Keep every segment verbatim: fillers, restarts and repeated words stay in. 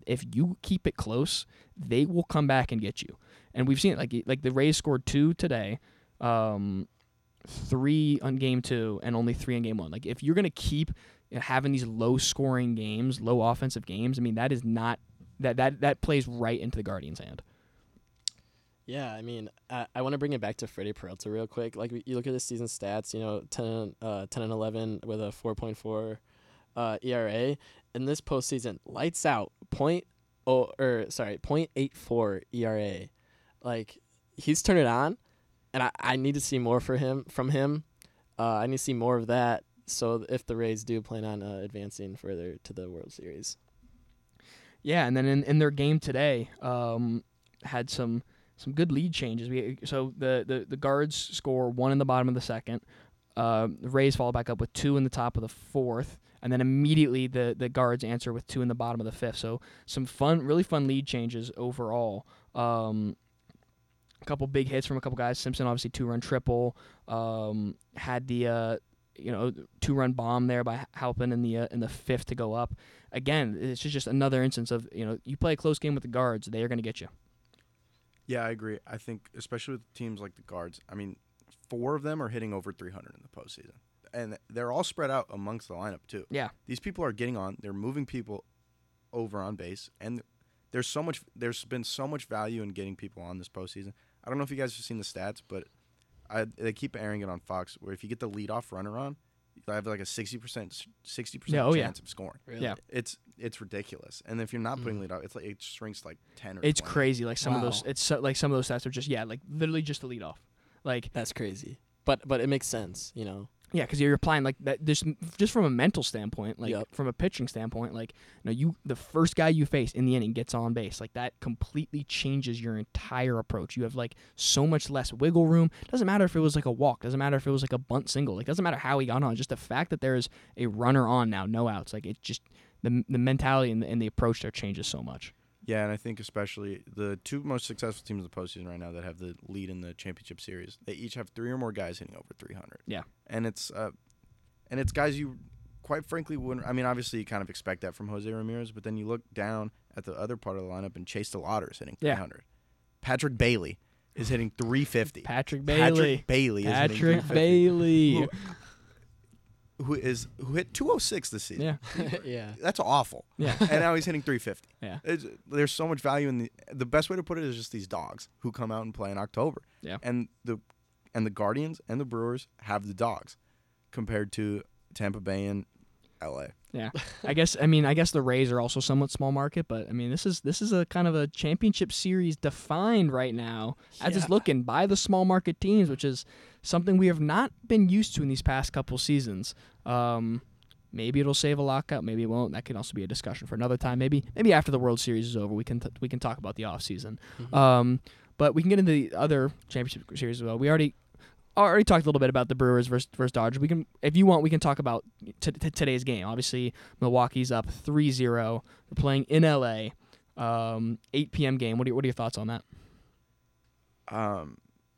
if you keep it close, they will come back and get you. And we've seen it. Like, like the Rays scored two today, um, three on game two, and only three on game one. Like, if you're going to keep having these low-scoring games, low offensive games, I mean, that is not that that that plays right into the Guardians' hand. Yeah, I mean, I, I want to bring it back to Freddie Peralta real quick. Like, you look at his season stats, you know, ten, uh, ten and eleven with a four point four uh, E R A. In this postseason, lights out, point oh, or sorry, point eight four E R A. Like, he's turned it on, and I, I need to see more for him from him. Uh, I need to see more of that. So if the Rays do plan on uh, advancing further to the World Series. Yeah, and then in, in their game today, um, had some. Some good lead changes. We so the, the, the guards score one in the bottom of the second. Uh, the Rays follow back up with two in the top of the fourth, and then immediately the, the guards answer with two in the bottom of the fifth. So some fun, really fun lead changes overall. Um, a couple big hits from a couple guys. Simpson obviously two run triple. Um, had the uh, you know two run bomb there by Halpin in the uh, in the fifth to go up. Again, it's just another instance of you know you play a close game with the guards, they are going to get you. Yeah, I agree. I think especially with teams like the Guards, I mean, four of them are hitting over three hundred in the postseason. And they're all spread out amongst the lineup, too. Yeah. These people are getting on. They're moving people over on base. And there's so much. There's been so much value in getting people on this postseason. I don't know if you guys have seen the stats, but I, they keep airing it on Fox, where if you get the leadoff runner on, you have like a sixty percent sixty percent yeah, oh chance yeah. of scoring. Really? Yeah. It's it's ridiculous. And if you're not putting Mm. lead off, it's like it shrinks like ten or It's twenty. crazy. Like some of Wow. those, it's so, like some of those stats are just yeah, like literally just the lead off. Like That's crazy. But but it makes sense, you know. yeah, because you're applying like that. Just just from a mental standpoint, like Yep. from a pitching standpoint, like you know, you the first guy you face in the inning gets on base. Like that completely changes your entire approach. You have like so much less wiggle room. Doesn't matter if it was like a walk. Doesn't matter if it was like a bunt single. Like doesn't matter how he got on. Just the fact that there is a runner on now, no outs. Like it just the the mentality and the, and the approach there changes so much. Yeah, and I think especially the two most successful teams in the postseason right now that have the lead in the championship series, they each have three or more guys hitting over three hundred. Yeah. And it's uh, and it's guys you, quite frankly, wouldn't. I mean, obviously you kind of expect that from Jose Ramirez, but then you look down at the other part of the lineup and Chase DeLauder is hitting Yeah. three hundred. Patrick Bailey is hitting three fifty. Patrick Bailey. Patrick Bailey is hitting Patrick three fifty. Bailey. Who, who is who hit two oh six this season? Yeah. yeah. That's awful. Yeah. And now he's hitting three fifty. Yeah. It's, there's so much value in the. The best way to put it is just these dogs who come out and play in October. Yeah. And the, and the Guardians and the Brewers have the dogs, compared to Tampa Bay and L A. Yeah, I guess. I mean, I guess the Rays are also somewhat small market, but I mean, this is this is a kind of a championship series defined right now as it's Yeah. looking by the small market teams, which is something we have not been used to in these past couple seasons. Um, maybe it'll save a lockout, maybe it won't. That can also be a discussion for another time. Maybe maybe after the World Series is over, we can t- we can talk about the off season. Mhm. Um, but we can get into the other championship series as well. We already. Already talked a little bit about the Brewers versus, versus Dodgers. We can, if you want, we can talk about t- t- today's game. Obviously, Milwaukee's up three zero. They're playing in L A. Um, eight p.m. game. What are, your, what are your thoughts on that? Um,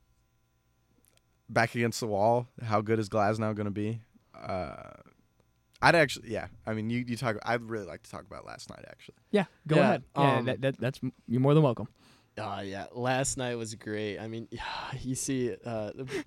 back against the wall. How good is Glasnow going to be? Uh, I'd actually, yeah. I mean, you, you talk. I'd really like to talk about last night. Actually, Yeah, go Yeah, ahead. Yeah, um, that, that, that's you're more than welcome. Uh, yeah, last night was great. I mean, you see, uh,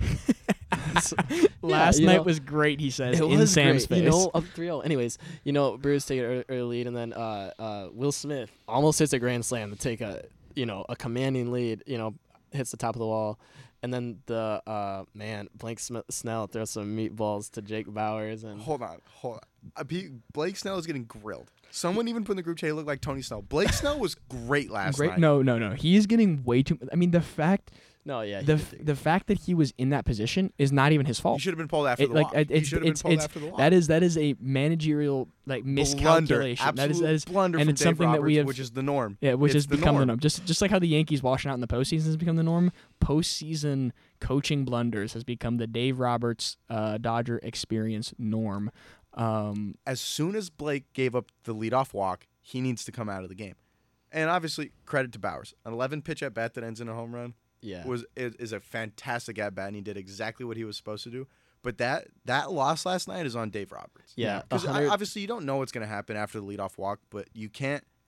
Last you night know, was great. He says it in was Sam's great, face. you know, up three oh. Anyways, you know, Brewers take an early lead, and then uh, uh, Will Smith almost hits a grand slam to take a, you know, a commanding lead. You know, hits the top of the wall, and then the uh, man Blake Sm- Snell throws some meatballs to Jake Bowers, and hold on, hold on. Uh, P- Blake Snell is getting grilled. Someone even put in the group chat, he looked like Tony Snell. Blake Snell was great last Great. night. No, no, no. He's getting way too. I mean, the fact no, yeah, he the did take- the fact that he was in that position is not even his He fault. should have been pulled after It- the like, walk. it- He it's- should have been it's- pulled it's- after the walk. That is that is a managerial like Blunder, miscalculation. That is absolute that is blunder and from it's Dave something that we Roberts, have which is the norm. yeah, which It's has the become the norm. norm. Just just like how the Yankees washing out in the postseason has become the norm, postseason coaching blunders has become the Dave Roberts uh, Dodger experience norm. Um, As soon as Blake gave up the leadoff walk, he needs to come out of the game. And obviously, credit to Bowers. An eleven pitch at bat that ends in a home run yeah, was is, is a fantastic at bat, and he did exactly what he was supposed to do. But that that loss last night is on Dave Roberts. yeah, Because a hundred- obviously you don't know what's going to happen after the leadoff walk, but you can't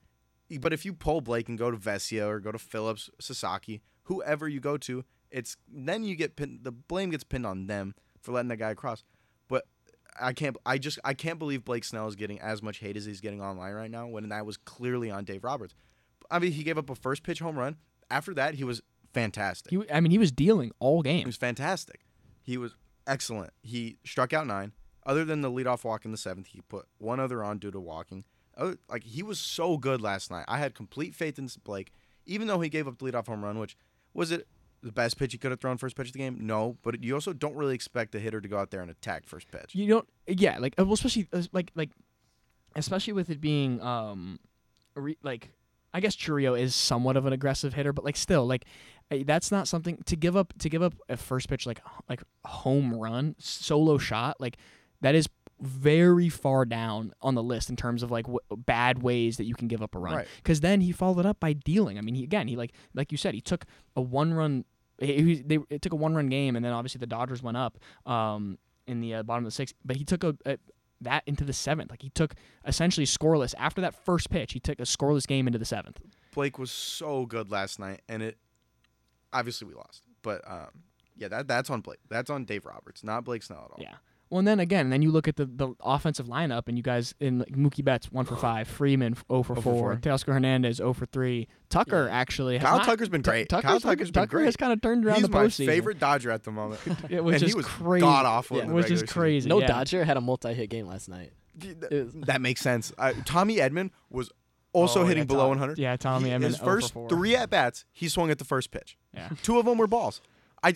but if you pull Blake and go to Vesia or go to Phillips, Sasaki, whoever you go to, it's then you get pinned, the blame gets pinned on them for letting that guy across. But I can't I just I can't believe Blake Snell is getting as much hate as he's getting online right now when that was clearly on Dave Roberts. I mean, he gave up a first pitch home run. After that, he was fantastic. He, I mean, he was dealing all game. He was fantastic. He was excellent. He struck out nine. Other than the leadoff walk in the seventh, he put one other on due to walking. Other, like he was so good last night. I had complete faith in Blake, even though he gave up the leadoff home run. Which was it the best pitch he could have thrown first pitch of the game? No, but you also don't really expect a hitter to go out there and attack first pitch. You don't, yeah, like well, especially uh, like like, especially with it being um, re, like I guess Chourio is somewhat of an aggressive hitter, but like still like. That's not something to give up. To give up a first pitch like like home run solo shot, like that is very far down on the list in terms of like w- bad ways that you can give up a run. Because Right. then he followed it up by dealing. I mean, he, again, he like like you said, he took a one run. He, he- they it took a one run game, and then obviously the Dodgers went up um, in the uh, bottom of the sixth. But he took a, a that into the seventh. Like he took essentially scoreless after that first pitch. He took a scoreless game into the seventh. Blake was so good last night, and it obviously we lost, but um, yeah, that that's on Blake. That's on Dave Roberts, not Blake Snell at all. Yeah. Well, and then again, then you look at the, the offensive lineup, and you guys in like, Mookie Betts one for five, Freeman zero for oh for four, four. Teoscar Hernandez zero for three. Tucker Yeah. actually, has Kyle not- Tucker's been Tu- great. Tucker's, Kyle Tucker's been Tucker great. has kind of turned around He's the my postseason. favorite Dodger at the moment. It was and just he was crazy. god awful. Yeah. in It the was regular just crazy. No yeah. Dodger had a multi-hit game last night. season. It was- That makes sense. I, Tommy Edman was also Oh, hitting yeah, below Tom- one hundred. Yeah, Tommy He- Edman His zero first for four. three at bats, he swung at the first pitch. Yeah. Two of them were balls. I,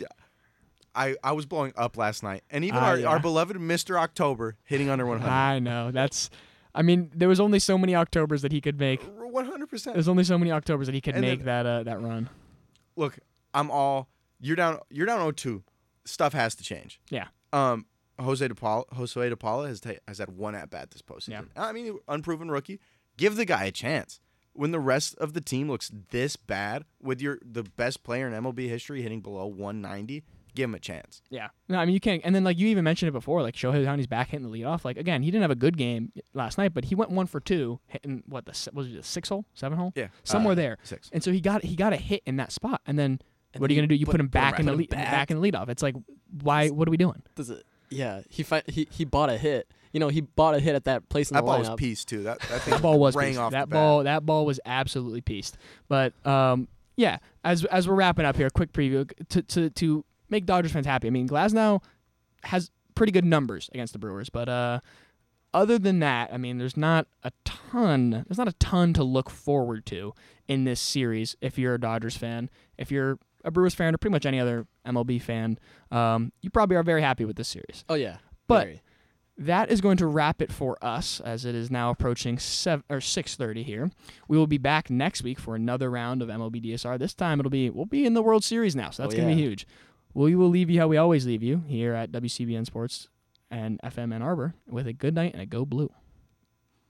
I, I was blowing up last night, and even Ah, our, yeah. our beloved Mister October hitting under one hundred. I know. That's. I mean, there was only so many Octobers that he could make. One hundred percent. There's only so many Octobers that he could And make then- that uh, that run. Look, I'm all you're down. You're down oh two. Stuff has to change. Yeah. Um, Jose De Paula, Jose De Paula has ta- has had one at bat this postseason. Yeah. I mean, unproven rookie. Give the guy a chance. When the rest of the team looks this bad, with your the best player in M L B history hitting below one ninety, give him a chance. Yeah. No, I mean you can't. And then like you even mentioned it before, like Shohei Ohtani's back hitting the leadoff. Like again, he didn't have a good game last night, but he went one for two, hitting what the se- was it the six hole, seven hole, Yeah, somewhere uh, there. Six. And so he got he got a hit in that spot. And then And what are you he gonna do? You put- put, him put him back right- in the put him lead, back. back in the leadoff. It's like why? What are we doing? Does it? Yeah, he fi- he he bought a hit. You know, he bought a hit at that place in That the ball was lineup. piece too. That that, thing That ball was rang pieced. off that the ball bat. that ball was absolutely pieced. But um, yeah, as as we're wrapping up here, a quick preview to to to make Dodgers fans happy. I mean, Glasnow has pretty good numbers against the Brewers, but uh, other than that, I mean, there's not a ton. There's not a ton to look forward to in this series. If you're a Dodgers fan, if you're a Brewers fan, or pretty much any other M L B fan, um, you probably are very happy with this series. Oh yeah, But- very. That is going to wrap it for us, as it is now approaching seven or six thirty here. We will be back next week for another round of M L B D S R. This time it'll be we'll be in the World Series now, so that's Oh, going to be yeah. huge. We will leave you how we always leave you here at W C B N Sports and F M Ann Arbor with a good night and a go blue.